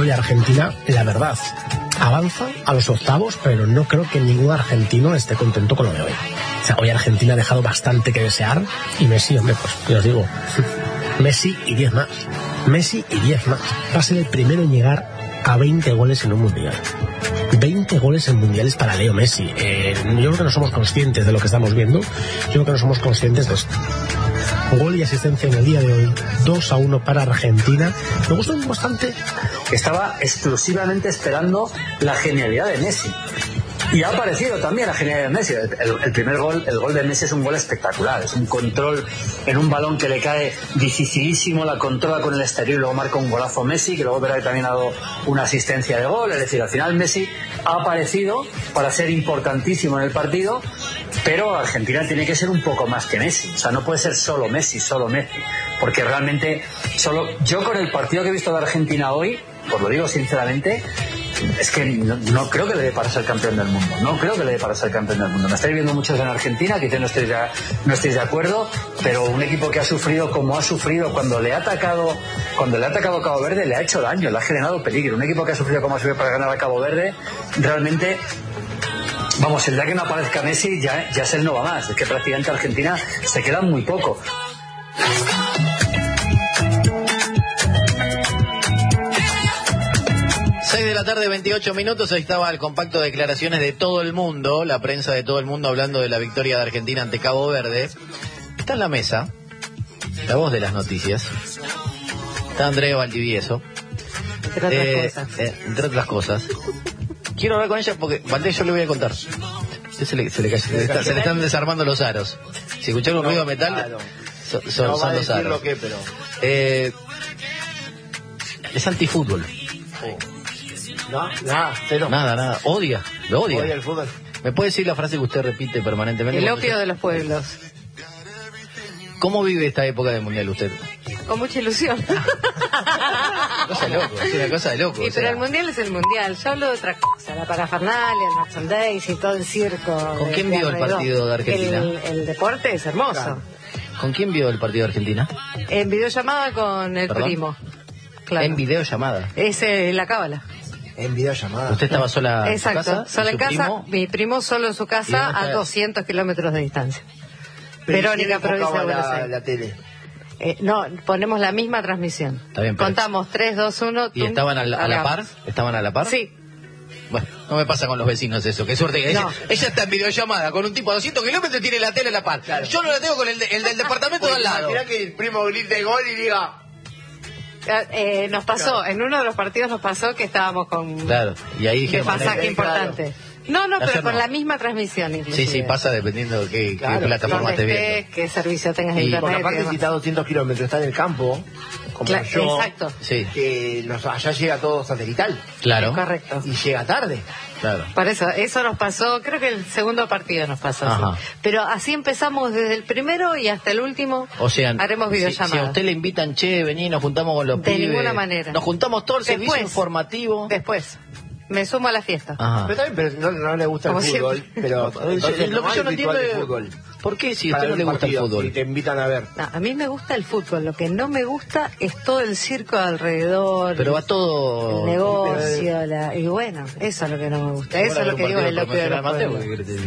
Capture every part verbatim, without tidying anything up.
hoy Argentina, la verdad, avanza a los octavos, pero no creo que ningún argentino esté contento con lo de hoy. O sea, hoy Argentina ha dejado bastante que desear, y Messi, hombre, pues, yo os digo, Messi y diez más. Messi y diez más. Va a ser el primero en llegar a veinte goles en un mundial. veinte goles en mundiales para Leo Messi. Eh, yo creo que no somos conscientes de lo que estamos viendo. Yo creo que no somos conscientes de esto. Gol y asistencia en el día de hoy, dos a uno para Argentina. Me gustó bastante. Estaba exclusivamente esperando la genialidad de Messi. Y ha aparecido también la genialidad de Messi. El, el primer gol, el gol de Messi es un gol espectacular. Es un control en un balón que le cae dificilísimo, la controla con el exterior y luego marca un golazo Messi, que luego verá que también ha dado una asistencia de gol. Es decir, al final Messi ha aparecido para ser importantísimo en el partido, pero Argentina tiene que ser un poco más que Messi. O sea, no puede ser solo Messi, solo Messi. Porque realmente, solo yo con el partido que he visto de Argentina hoy, os lo digo sinceramente, es que no, no creo que le dé para ser campeón del mundo. No creo que le dé para ser campeón del mundo. Me estáis viendo muchos en Argentina, quizás no estéis, ya, no estéis de acuerdo, pero un equipo que ha sufrido como ha sufrido cuando le ha atacado cuando le ha atacado Cabo Verde, le ha hecho daño, le ha generado peligro. Un equipo que ha sufrido como ha sufrido para ganar a Cabo Verde, realmente, vamos, el día que no aparezca Messi ya, ya es el no va más. Es que prácticamente Argentina se queda muy poco. seis de la tarde, veintiocho minutos, ahí estaba el compacto de declaraciones de todo el mundo, la prensa de todo el mundo hablando de la victoria de Argentina ante Cabo Verde. Está en la mesa, la voz de las noticias, está Andrea Valdivieso, entre otras eh, cosas. Eh, entre otras cosas. Quiero hablar con ella porque, Valdés, yo le voy a contar. Se le, se le, se le, está, se le están desarmando los aros. Si escucharon un no, ruido de metal, claro. son, son, no son los aros. Qué, pero... eh, es antifútbol. Oh. No, nada, cero. Nada, nada. Odia, lo odia. Odia el fútbol. ¿Me puede decir la frase que usted repite permanentemente? El opio de los pueblos. ¿Cómo vive esta época del mundial usted? Con mucha ilusión. Una cosa de loco, es una cosa de loco. Sí, o sea. pero el mundial es el mundial. Yo hablo de otra cosa, la parafernalia, el merchandise y todo el circo. ¿Con quién vio el partido de Argentina? El, el deporte es hermoso. Claro. ¿Con quién vio el partido de Argentina? En videollamada con el ¿Perdón? primo. Claro. En videollamada. Es eh, la cábala. En videollamada. ¿Usted estaba sola Exacto, en su casa? sola en casa, primo? mi primo solo en su casa a doscientos kilómetros de distancia. Verónica, provincia de Buenos Aires. La, la tele. Eh, no, ponemos la misma transmisión. Está bien, pero... Contamos tres, dos, uno. ¿Y estaban a la, a la par? ¿Estaban a la par? Sí. Bueno, no me pasa con los vecinos eso. Qué suerte que no. ella, ella está en videollamada con un tipo a doscientos kilómetros y tiene la tele a la par. Claro. Yo no la tengo con el, de, el del departamento de al lado. Imagina que el primo grite el gol y diga... Eh, nos pasó, claro. En uno de los partidos nos pasó que estábamos con claro. Y ahí de pasaje importante. Claro. No, no, pero con no. la misma transmisión inclusive. Sí, sí, pasa dependiendo de qué, claro. qué plataforma estés viendo. Qué servicio tengas y, internet. Porque aparte si está a doscientos kilómetros, está en el campo, como claro, yo, exacto. Sí. que nos, allá llega todo satelital. Claro. Es correcto. Y llega tarde. Claro. Por eso, eso nos pasó, creo que el segundo partido nos pasó así. Pero así empezamos desde el primero y hasta el último. O sea, haremos videollamadas. Si, si a usted le invitan, che, vení, nos juntamos con los de pibes. De ninguna manera. Nos juntamos todo el después, servicio informativo. Después. Me sumo a la fiesta. Ajá. Pero también pero no, no le gusta como el fútbol. Siempre. Pero entonces, lo que yo no entiendo es fútbol. ¿Por qué si a Para usted no le gusta partido, el fútbol? Y te invitan a ver. No, a mí me gusta el fútbol. Lo que no me gusta es todo el circo alrededor. Pero va todo... El negocio, la... y bueno, eso es lo que no me gusta. Eso es lo que digo del opio de los pueblos.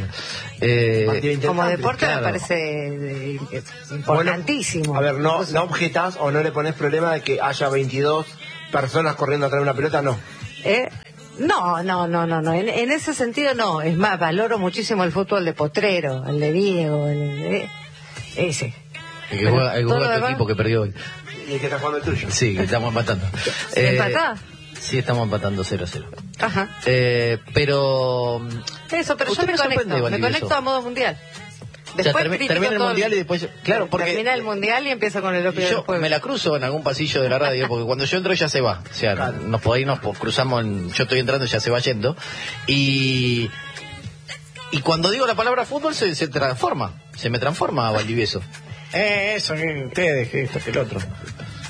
Eh, como deporte claro. me parece importantísimo. Bueno, a ver, no, no objetas o no le pones problema de que haya veintidós personas corriendo atrás de una pelota, no. ¿Eh? No, no, no, no, no. En, en ese sentido no. Es más, valoro muchísimo el fútbol de Potrero, el de Diego, el de... ese. El que juega, el juega tu equipo que perdió hoy. Y el que está jugando el tuyo. Sí, que estamos empatando. eh, ¿Empatás? Sí, estamos empatando cero a cero. Ajá. Eh, pero... Eso, pero yo me, me conecto, me conecto a modo mundial. Después o sea, term termina el mundial y después... Claro, porque... Termina el mundial y empiezo con el opio yo del pueblo. Me la cruzo en algún pasillo de la radio, porque cuando yo entro ella se va. O sea, claro. nos podemos, nos cruzamos, en, yo estoy entrando y ella se va yendo. Y... Y cuando digo la palabra fútbol se, se transforma. Se me transforma a Valdivieso. Eh, eso, que ustedes, que esto, que el otro.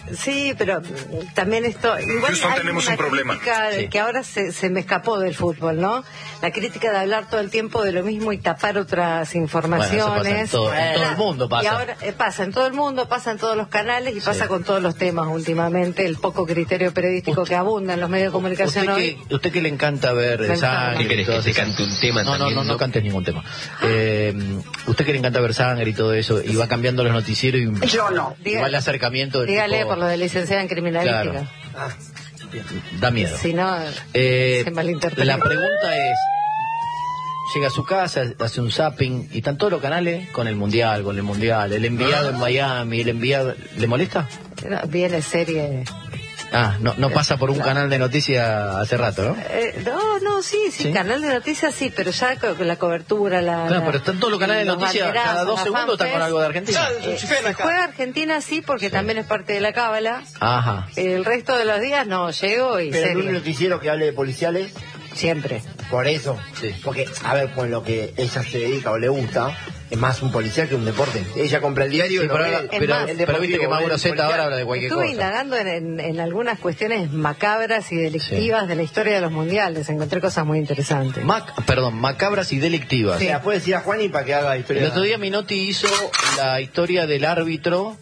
Sí, pero también esto... Igual Houston, hay tenemos una un problema. crítica Sí. que ahora se, se me escapó del fútbol, ¿no? La crítica de hablar todo el tiempo de lo mismo y tapar otras informaciones. Bueno, eso pasa en todo- en todo el mundo pasa. Y ahora eh, pasa en todo el mundo, pasa en todos los canales y Sí. pasa con todos los temas últimamente, el poco criterio periodístico Usted- que abunda en los medios de comunicación ¿Usted hoy. que, usted que le encanta ver Me de encanta. sangre ¿Qué y querés, todas que te esas- cante un tema No, no, también, no, no no? cantes ningún tema. Eh, usted que le encanta ver sangre y todo eso, y va cambiando los noticieros y, Yo no. y va el acercamiento del Dígale tipo- por lo de licenciada en criminalística. Claro. Da miedo. Si no, Eh, se malinterpreta. la pregunta es, llega a su casa, hace un zapping y están todos los canales con el mundial, con el mundial, el enviado en Miami, el enviado, ¿le molesta? viene serie. Ah, no, no pasa por un canal de noticias hace rato, ¿no? Eh, no, no, sí, sí, ¿Sí? canal de noticias sí, pero ya con la cobertura, la... Claro, la- pero están todos los canales de los noticias, banderazos, cada dos la segundos están con fanfest. algo de Argentina. Eh, si juega Argentina sí, porque también es parte de la cábala. Ajá. El resto de los días no, llego y Pero en un serie. noticiero que hable de policiales, Siempre. por eso. Sí. Porque, a ver, con lo que ella se dedica o le gusta, es más un policial que un deporte. Ella compra el diario Sí, y no pero, ve ahora- el- pero- el pero deportivo, viste que ve Mauro el Zeta policial. ahora habla de cualquier Estuve cosa. indagando en, en- en algunas cuestiones macabras y delictivas Sí. de la historia de los mundiales. Encontré cosas muy interesantes. Mac, perdón, macabras y delictivas. O sea, puedes decir a Juani para que haga historia. El otro día Minotti hizo la historia del árbitro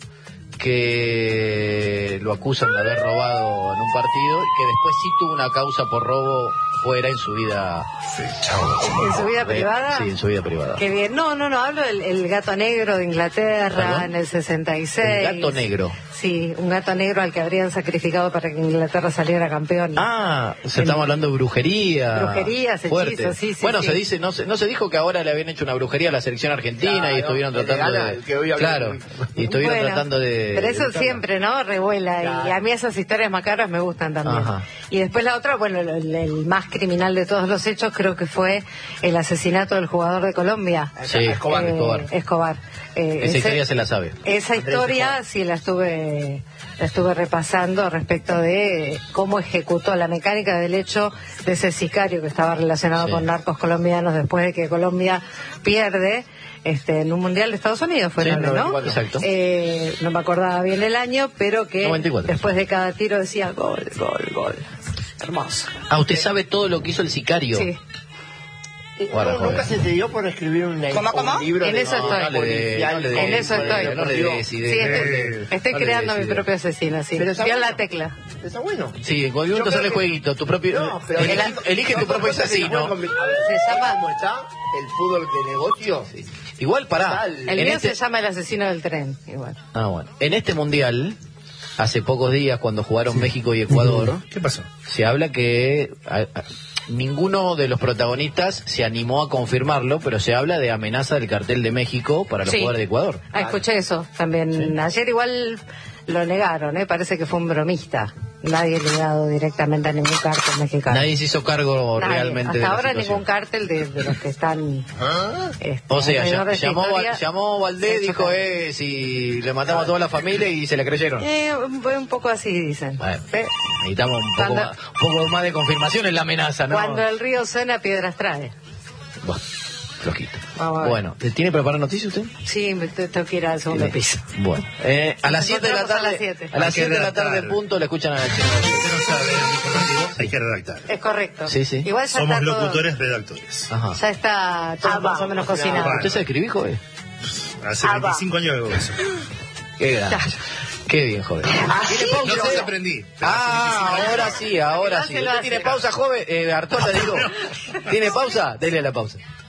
que lo acusan de haber robado en un partido y que después sí tuvo una causa por robo fuera en su vida. ¿En su vida eh, privada? Sí, en su vida privada. Qué bien. No, no, no, hablo del el gato negro de Inglaterra ¿Perdón? en el sesenta y seis. El gato negro. Sí, un gato negro al que habrían sacrificado para que Inglaterra saliera campeón. Ah, se estamos hablando de brujería. Brujerías, fuerte. hechizos, sí, sí, Bueno, sí. se dice, no se, no se dijo que ahora le habían hecho una brujería a la selección argentina Claro, y estuvieron el tratando de Gana, de, el que hoy habló claro, muy- y estuvieron Bueno, tratando de. Pero eso de- siempre, ¿no? Revuela. Claro. Y a mí esas historias macabras me gustan también. Ajá. Y después la otra, bueno, el, el más criminal de todos los hechos creo que fue el asesinato del jugador de Colombia. Sí, Escobar, Eh, Escobar. Escobar. Eh, Esa ese- historia se la sabe. Esa Andrés historia Escobar. sí la estuve la estuve repasando respecto de cómo ejecutó la mecánica del hecho de ese sicario que estaba relacionado Sí. con narcos colombianos después de que Colombia pierde este en un mundial de Estados Unidos fue Sí, ¿no? noventa y cuatro, exacto. Eh, no me acordaba bien el año, pero que noventa y cuatro. después de cada tiro decía gol, gol, gol. Hermoso. Ah, usted sabe todo lo que hizo el sicario. Sí. Guarda, No, joder. nunca se te dio por escribir un, ¿Cómo, cómo? un libro En de eso no, estoy. no le dé- no le dé- En eso no le estoy. dé- no le dé Sí, idea. estoy, estoy No le creando des mi idea. propio asesino, sí. Pero está Dio la bueno. tecla. Está bueno. Sí, en cualquier momento Yo creo sale que- jueguito, tu propio. No, pero elige, el- elige tu no, propio no, no, asesino. no, no, no, Se llama- ¿Cómo está el fútbol de negocio? Igual pará. Total. El en mío este... se llama El asesino del tren, igual. Ah, bueno. En este mundial, hace pocos días, cuando jugaron México y Ecuador, ¿Qué pasó? se habla que a- a- ninguno de los protagonistas se animó a confirmarlo, pero se habla de amenaza del cartel de México para los Sí. jugadores de Ecuador. Ah, escuché eso también. Ayer igual lo negaron, ¿eh? Parece que fue un bromista. Nadie ligado directamente a ningún cártel mexicano. Nadie se hizo cargo Nadie. realmente Hasta de la ahora situación. ningún cártel de, de los que están... este, O sea, alrededor ya- de esta llamó, historia. llamó Valdés, Se dijo, chocaron. eh, si le matamos a toda la familia y se le creyeron. Eh, un, un poco así dicen. Bueno, Eh, necesitamos un poco, Cuando- más, un poco más de confirmación en la amenaza, ¿no? Cuando el río suena, piedras trae. Bueno, flojito. Vamos a ver. Bueno, ¿tiene preparada noticia usted? Sí, me te- tengo que ir al segundo Sí. piso. Bueno, eh, a las Nos siete de la encontramos a tarde, las siete. a las Hay que siete de la tarde redactar. punto le escuchan a la chica. Usted no sabe el informativo, hay que redactar. Es correcto. Sí, sí. Igual ya Somos está todo- locutores redactores. Ajá. Ya está todo más o menos cocinado. Bueno. ¿Usted se escribí, joven? Hace Ah, va. veinticinco años que hago eso. Qué grande. Qué bien, joven. ¿Tiene No pausa? sé si aprendí. Ah, ahora sí, ahora sí. Entonces lo ¿Usted hace. tiene pausa, joven? Eh, Artola, digo. ¿Tiene pausa? Dele la pausa.